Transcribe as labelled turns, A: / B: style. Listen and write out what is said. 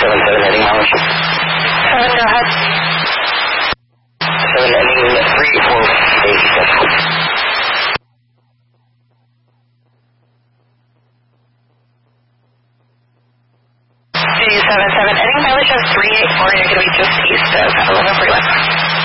A: 777 heading mileage.
B: 7, go ahead.
A: 7 ending 348.
B: G77 ending mileage of 384, you're going to be just east of 11 Freeway.